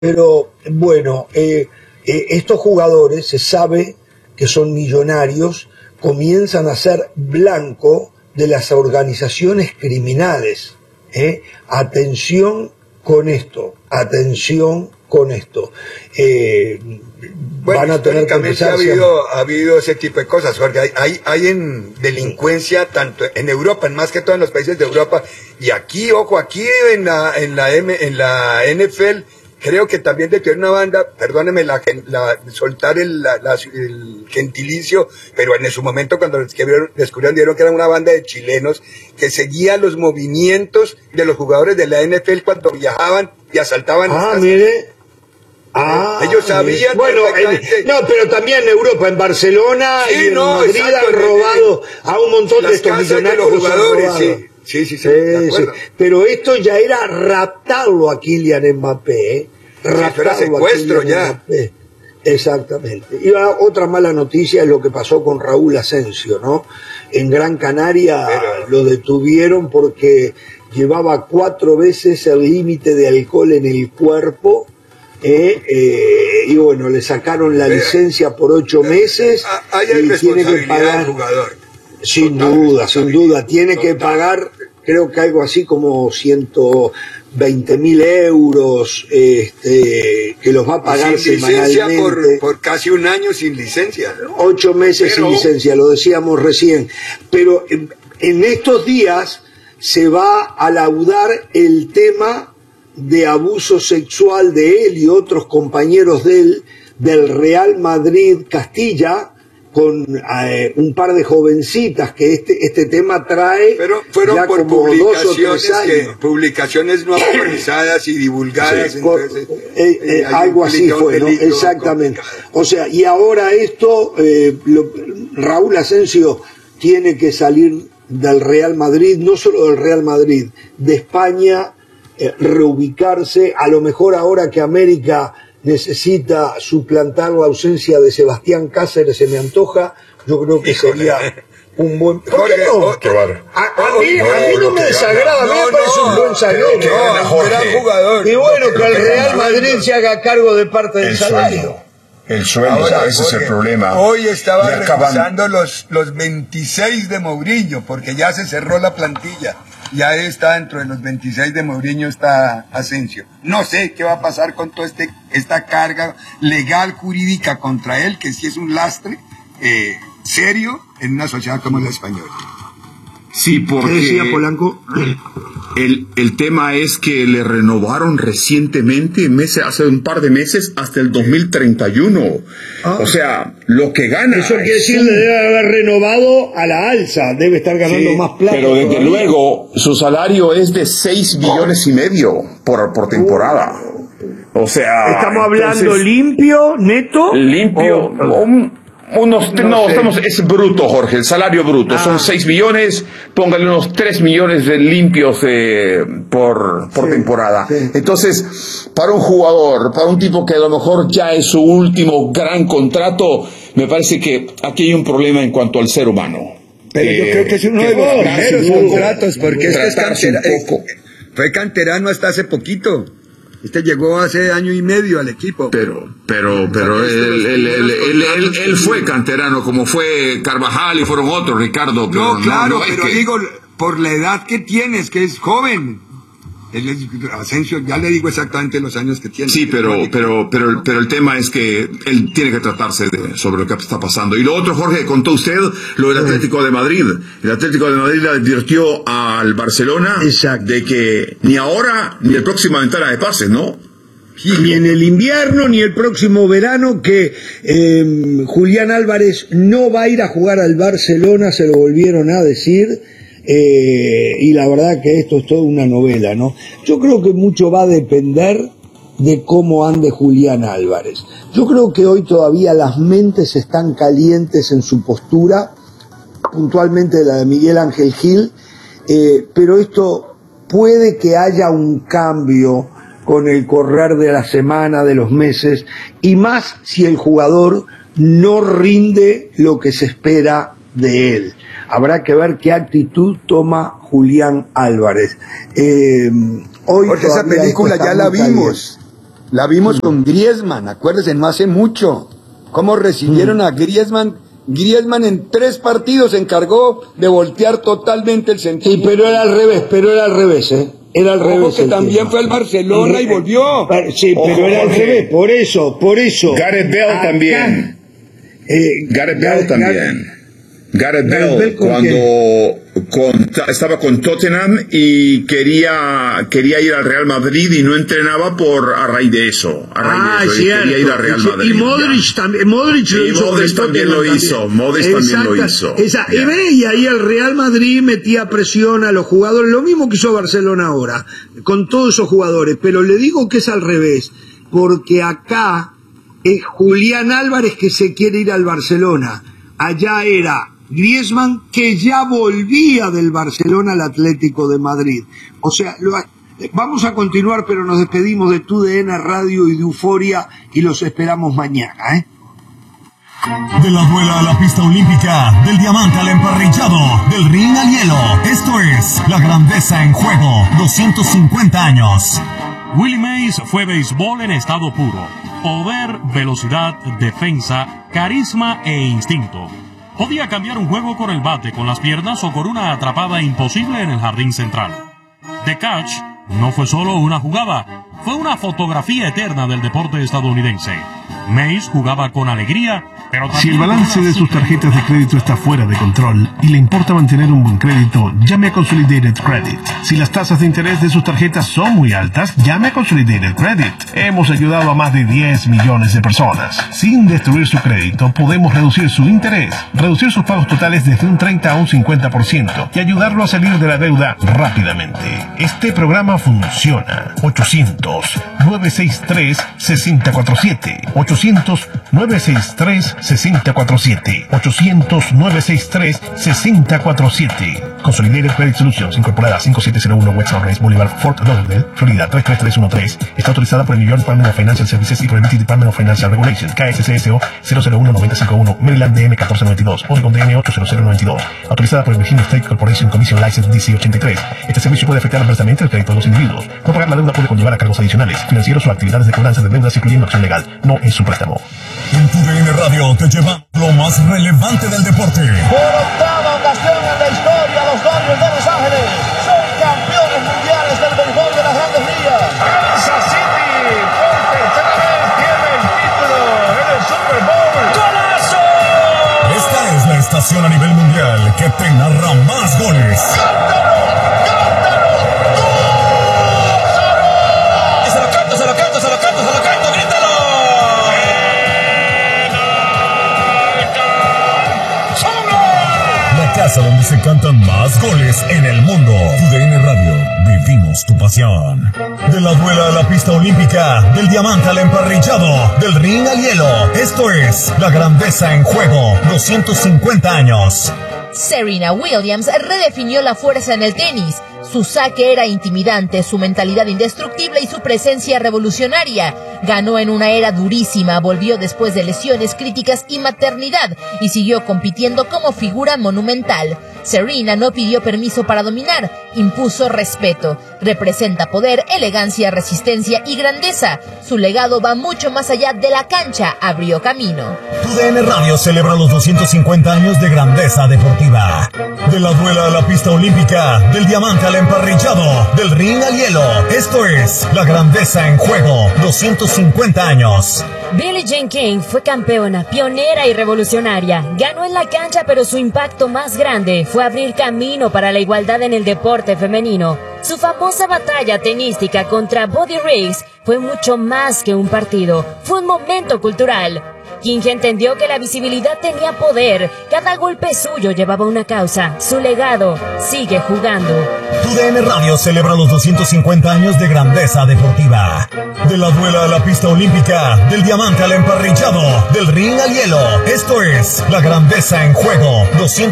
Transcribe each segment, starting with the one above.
Pero bueno, estos jugadores se sabe que son millonarios, comienzan a ser blanco de las organizaciones criminales. Atención con esto, atención con esto. Bueno, van a tener que ha habido ese tipo de cosas, porque hay en delincuencia tanto en Europa, más que todo en los países de Europa, y aquí, ojo, aquí en la NFL, creo que también detuvieron una banda, perdónenme soltar el gentilicio, pero en su momento cuando descubrieron, dieron que era una banda de chilenos que seguía los movimientos de los jugadores de la NFL cuando viajaban y asaltaban. Mire. Ellos sabían. Bueno, no, pero también en Europa, en Barcelona y en Madrid han robado a un montón de estos millonarios de los jugadores. Sí, pero esto ya era raptarlo a Kylian Mbappé, era secuestro ya. Mbappé. Exactamente. Y otra mala noticia es lo que pasó con Raúl Asensio, ¿no? En Gran Canaria lo detuvieron porque llevaba 4 veces el límite de alcohol en el cuerpo. Y bueno, le sacaron la licencia por 8 meses y tiene que pagar. Sin duda, tiene que pagar, creo que algo así como 120.000 euros, que los va a pagar semanalmente. Por casi un año sin licencia, ¿no? 8 meses sin licencia, lo decíamos recién. Pero en estos días se va a laudar el tema de abuso sexual de él y otros compañeros de él, del Real Madrid Castilla, con un par de jovencitas que este tema trae. Pero fueron ya por como publicaciones no autorizadas y divulgadas. Algo así fue, ¿no? Exactamente. O sea, y ahora esto, Raúl Asensio tiene que salir del Real Madrid, no solo del Real Madrid, de España, reubicarse. A lo mejor ahora que América necesita suplantar la ausencia de Sebastián Cáceres, se me antoja, yo creo que sería un buen... ¿Por qué no? A mí no me desagrada, a mí me parece un buen zaguero, un gran jugador. Y bueno, que el Real Madrid se haga cargo de parte del salario. El sueldo, ese es el problema. Hoy estaba revisando los 26 de Mourinho, porque ya se cerró la plantilla. Ya está dentro de los 26 de Mourinho, está Asensio. No sé qué va a pasar con toda esta carga legal, jurídica contra él, que sí es un lastre serio en una sociedad como la española. Sí, porque ¿qué decía Polanco? El tema es que le renovaron recientemente, hace un par de meses, hasta el 2031. O sea, lo que gana... Eso quiere decir que debe haber renovado a la alza, debe estar ganando más plata. Pero desde luego, su salario es de 6 millones y medio por temporada. O sea... ¿Estamos hablando limpio, neto? Limpio... es bruto, Jorge, el salario bruto. Son 6 millones, póngale unos 3 millones de limpios por temporada. Sí. Entonces, para un jugador, para un tipo que a lo mejor ya es su último gran contrato, me parece que aquí hay un problema en cuanto al ser humano. Pero yo creo que es uno de los primeros contratos, porque fue canterano hasta hace poquito. Llegó hace año y medio al equipo. Pero él fue canterano, como fue Carvajal y fueron otros, Ricardo. Pero digo, por la edad que tienes, que es joven. Asensio, ya le digo exactamente los años que tiene. Sí, pero el tema es que él tiene que tratarse sobre lo que está pasando. Y lo otro, Jorge, contó usted lo del Atlético de Madrid. El Atlético de Madrid le advirtió al Barcelona de que ni ahora ni el próximo ventana de pases, ¿no? Ni en el invierno ni el próximo verano, que Julián Álvarez no va a ir a jugar al Barcelona, se lo volvieron a decir. Y la verdad que esto es toda una novela, ¿no? Yo creo que mucho va a depender de cómo ande Julián Álvarez. Yo creo que hoy todavía las mentes están calientes en su postura, puntualmente la de Miguel Ángel Gil, pero esto puede que haya un cambio con el correr de la semana, de los meses, y más si el jugador no rinde lo que se espera de él. Habrá que ver qué actitud toma Julián Álvarez. Hoy porque esa película ya la vimos. La vimos con Griezmann, acuérdense, no hace mucho. Cómo recibieron a Griezmann. Griezmann en 3 partidos se encargó de voltear totalmente el sentido. Sí, pero era al revés, ¿eh? Era al revés. Que también fue al Barcelona y volvió. Sí, pero era al revés, por eso. Gareth Bale también. Gareth Bale cuando estaba con Tottenham y quería ir al Real Madrid y no entrenaba a raíz de eso. Quería ir al Real Madrid. Y Modric también lo hizo. Y ahí el Real Madrid metía presión a los jugadores, lo mismo que hizo Barcelona ahora, con todos esos jugadores, pero le digo que es al revés, porque acá es Julián Álvarez que se quiere ir al Barcelona, allá era Griezmann, que ya volvía del Barcelona al Atlético de Madrid. O sea, vamos a continuar, pero nos despedimos de TUDN Radio y de Euforia y los esperamos mañana, ¿eh? De la duela a la pista olímpica, del diamante al emparrillado, del ring al hielo. Esto es la grandeza en juego, 250 años. Willie Mays fue béisbol en estado puro. Poder, velocidad, defensa, carisma e instinto. Podía cambiar un juego con el bate, con las piernas o con una atrapada imposible en el jardín central. The Catch no fue solo una jugada, fue una fotografía eterna del deporte estadounidense. Mays jugaba con alegría, pero también... Si el balance de sus tarjetas de crédito está fuera de control y le importa mantener un buen crédito, llame a Consolidated Credit. Si las tasas de interés de sus tarjetas son muy altas, llame a Consolidated Credit. Hemos ayudado a más de 10 millones de personas. Sin destruir su crédito, podemos reducir su interés, reducir sus pagos totales desde un 30 a un 50% y ayudarlo a salir de la deuda rápidamente. Este programa funciona. 800-963-6047. 800-963-6047. 800-963-6047. Consolidated Credit Solutions, incorporada 5701 West Orange Boulevard, Fort Lauderdale, Florida 33313. Está autorizada por el New York Department of Financial Services y por el British Department of Financial Regulation. KSCSO 001951, Maryland DM 1492, Oregon DM 80092. Autorizada por el Virginia State Corporation Commission License DC 83. Este servicio puede afectar adversamente el crédito de los individuos. No pagar la deuda puede conllevar a cargos adicionales, financieros o actividades de cobranza de deudas, incluyendo acción legal. No es un préstamo. En TUDN Radio te lleva lo más relevante del deporte. Por octava ocasión en la historia, los Dodgers de Los Ángeles son campeones mundiales del béisbol de las Grandes Ligas. Kansas City por tercera vez tiene el título en el Super Bowl. ¡Golazo! Esta es la estación a nivel mundial que te narra más goles. Donde se cantan más goles en el mundo. TUDN Radio, vivimos tu pasión. De la duela a la pista olímpica, del diamante al emparrillado, del ring al hielo. Esto es la grandeza en juego, 250 años. Serena Williams redefinió la fuerza en el tenis. Su saque era intimidante, su mentalidad indestructible y su presencia revolucionaria. Ganó en una era durísima, volvió después de lesiones críticas y maternidad y siguió compitiendo como figura monumental. Serena no pidió permiso para dominar, impuso respeto. Representa poder, elegancia, resistencia y grandeza. Su legado va mucho más allá de la cancha, abrió camino. TUDN Radio celebra los 250 años de grandeza deportiva. De la duela a la pista olímpica, del diamante al emparrillado, del ring al hielo. Esto es la grandeza en juego, 250 años. Billie Jean King fue campeona, pionera y revolucionaria. Ganó en la cancha, pero su impacto más grande fue abrir camino para la igualdad en el deporte femenino. Su famosa batalla tenística contra Buddy Riggs fue mucho más que un partido, fue un momento cultural. King entendió que la visibilidad tenía poder, cada golpe suyo llevaba una causa, su legado sigue jugando. TUDN Radio celebra los 250 años de grandeza deportiva. De la duela a la pista olímpica, del diamante al emparrillado, del ring al hielo. Esto es la grandeza en juego,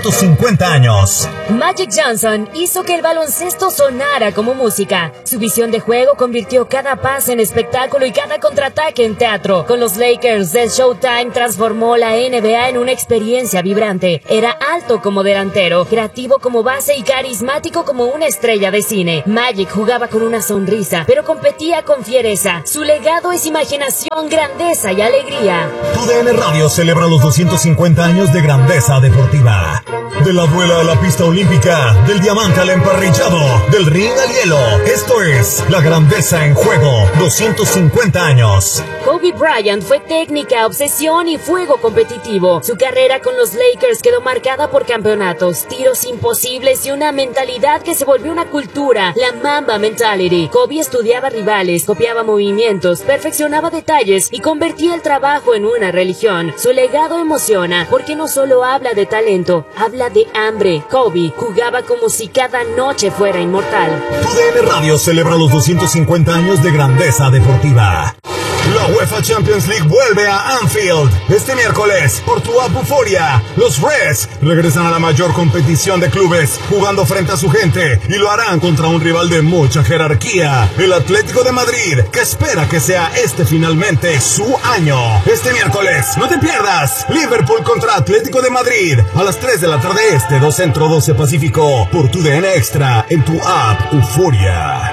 250 años. Magic Johnson hizo que el baloncesto sonara como música. Su visión de juego convirtió cada pase en espectáculo y cada contraataque en teatro. Con los Lakers de Showtime transformó la NBA en una experiencia vibrante. Era alto como delantero, creativo como base y carismático como una estrella de cine. Magic jugaba con una sonrisa, pero competía con fiereza. Su legado es imaginación, grandeza y alegría. TUDN Radio celebra los 250 años de grandeza deportiva. De la duela a la pista olímpica, del diamante al emparrillado, del ring al hielo. Esto es la grandeza en juego. 250 años. Kobe Bryant fue técnica, obsesión y fuego competitivo. Su carrera con los Lakers quedó marcada por campeonatos, tiros imposibles y una mentalidad que se volvió una cultura, la Mamba Mentality. Kobe estudiaba rivales, copiaba movimientos, perfeccionaba detalles y convertía el trabajo en una religión. Su legado emociona porque no solo habla de talento, habla de hambre. Kobe jugaba como si cada noche fuera inmortal. TUDN Radio celebra los 250 años de grandeza deportiva. La UEFA Champions League vuelve a Anfield este miércoles por tu app Euforia. Los Reds regresan a la mayor competición de clubes, jugando frente a su gente, y lo harán contra un rival de mucha jerarquía, el Atlético de Madrid, que espera que sea finalmente su año. Este miércoles, no te pierdas Liverpool contra Atlético de Madrid a las 3 de la tarde este, 2 Centro, 12 Pacífico, por tu DN Extra en tu app Euforia.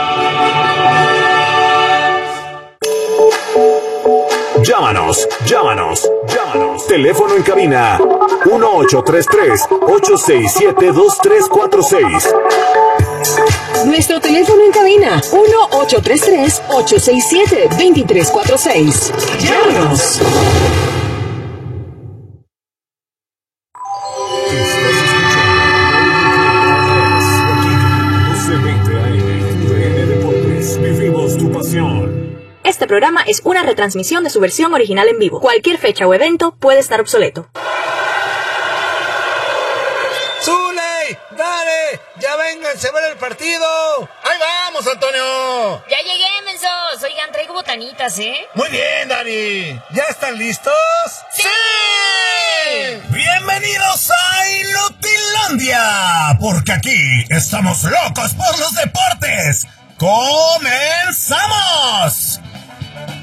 Llámanos. Teléfono en cabina 1833-867-2346. Nuestro teléfono en cabina 1833-867-2346. Llámanos. Vivimos tu pasión. Este programa es una retransmisión de su versión original en vivo. Cualquier fecha o evento puede estar obsoleto. ¡Zuley! ¡Dale! ¡Ya vénganse a ver el partido! ¡Ahí vamos, Antonio! Ya llegué, mensos. Oigan, traigo botanitas, ¿eh? Muy bien, Dani. ¿Ya están listos? ¡Sí! Bienvenidos a Inutilandia, porque aquí estamos locos por los deportes. ¡Comenzamos!